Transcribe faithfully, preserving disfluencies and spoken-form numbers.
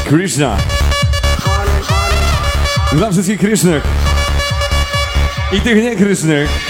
Krishna. Dla wszystkich Krishnych i tych nie Krishnych.